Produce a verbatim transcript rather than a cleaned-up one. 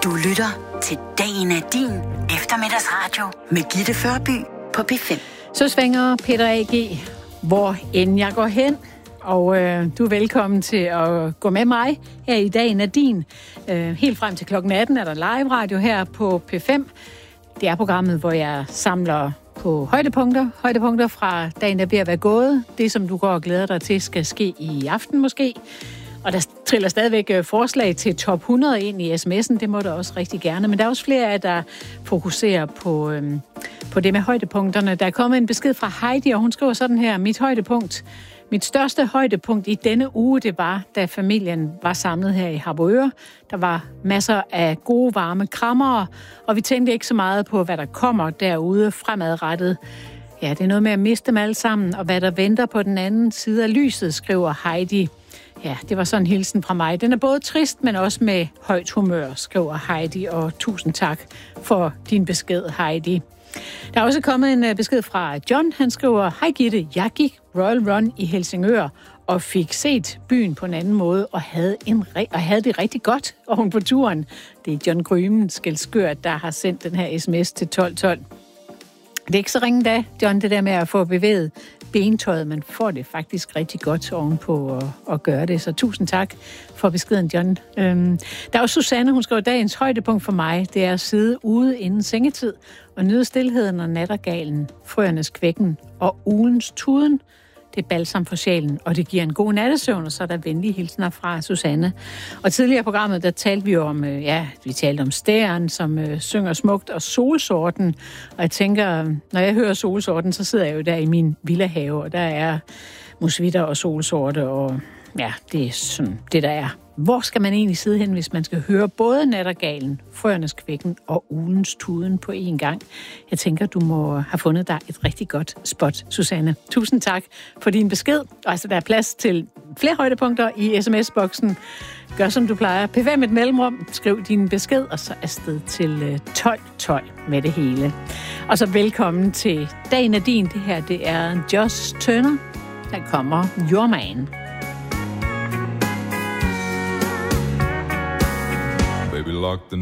Du lytter til Dagen er din eftermiddagsradio med Gitte Førby på P fem. Så svinger Peter A G, hvor end jeg går hen. Og øh, du er velkommen til at gå med mig her i Dagen er din. Øh, helt frem til klokken atten er der live radio her på P fem. Det er programmet, hvor jeg samler på højdepunkter. Højdepunkter fra dagen, der bliver at være gået. Det, som du går og glæder dig til, skal ske i aften måske. Og der triller stadigvæk forslag til top hundrede ind i sms'en. Det må der også rigtig gerne. Men der er også flere af der fokuserer på, øhm, på det med højdepunkterne. Der er kommet en besked fra Heidi, og hun skriver sådan her. Mit højdepunkt, mit største højdepunkt i denne uge, det var, da familien var samlet her i Harboøre. Der var masser af gode, varme krammere, og vi tænkte ikke så meget på, hvad der kommer derude fremadrettet. Ja, det er noget med at miste dem alle sammen, og hvad der venter på den anden side af lyset, skriver Heidi. Ja, det var sådan en hilsen fra mig. Den er både trist, men også med højt humør, skriver Heidi, og tusind tak for din besked, Heidi. Der er også kommet en besked fra John. Han skriver, hej Gitte, jeg gik Royal Run i Helsingør og fik set byen på en anden måde og havde, en, og havde det rigtig godt oven på turen. Det er John Grymen Skelskør, der har sendt den her sms til tolv tolv. Det er ikke så ringe da, John, det der med at få bevæget bentøjet. Man får det faktisk rigtig godt ovenpå at, at gøre det. Så tusind tak for beskeden, John. Øhm, der er også Susanne, hun skriver, dagens højdepunkt for mig, det er at sidde ude inden sengetid og nyde stilheden og nattergalen, frøernes kvækken og ugens tuden. Det er balsam for sjælen, og det giver en god nattesøvn, og så er der venlige hilsner fra Susanne. Og tidligere i programmet, der talte vi om, ja, vi talte om stæren, som øh, synger smukt, og solsorten. Og jeg tænker, når jeg hører solsorten, så sidder jeg jo der i min villahave, og der er musvitter og solsorte, og ja, det er sådan det, der er. Hvor skal man egentlig sidde hen, hvis man skal høre både nattergalen, frøernes kvækken og ugens tuden på én gang? Jeg tænker, du må have fundet dig et rigtig godt spot, Susanne. Tusind tak for din besked. Og altså, der er plads til flere højdepunkter i sms-boksen. Gør som du plejer. P fem et mellemrum. Skriv din besked, og så afsted til tolv tolv med det hele. Og så velkommen til Dagen er din. Det her, det er Josh Turner. Der kommer Your Man. Baby, lock the